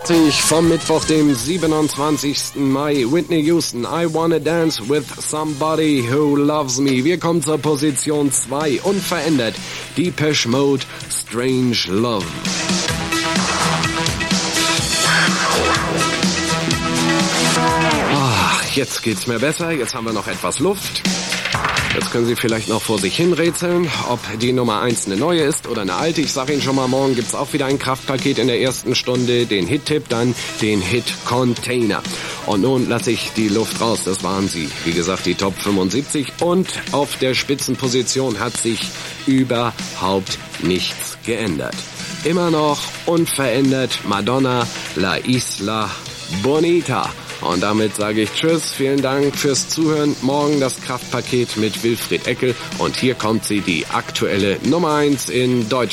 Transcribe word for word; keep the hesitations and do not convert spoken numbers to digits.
Vom Mittwoch, dem siebenundzwanzigsten Mai, Whitney Houston, I Wanna Dance with Somebody Who Loves Me. Wir kommen zur Position zwei, unverändert, Depeche Mode, Strange Love. Ach, jetzt geht's mir besser, jetzt haben wir noch etwas Luft. Jetzt können Sie vielleicht noch vor sich hin rätseln, ob die Nummer eins eine neue ist oder eine alte. Ich sage Ihnen schon mal, morgen gibt's auch wieder ein Kraftpaket in der ersten Stunde, den Hit-Tipp, dann den Hit-Container. Und nun lasse ich die Luft raus, das waren sie. Wie gesagt, die Top fünfundsiebzig und auf der Spitzenposition hat sich überhaupt nichts geändert. Immer noch unverändert Madonna, La Isla Bonita. Und damit sage ich Tschüss, vielen Dank fürs Zuhören. Morgen das Kraftpaket mit Wilfried Eckel. Und hier kommt sie, die aktuelle Nummer eins in Deutschland.